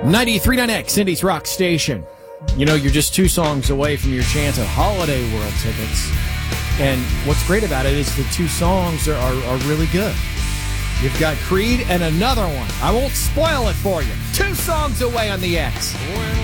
93.9X, Cindy's Rock Station. You know, you're just 2 songs away from your chance at Holiday World tickets. And what's great about it is the 2 songs are really good. You've got Creed and another one. I won't spoil it for you. 2 songs away on the X.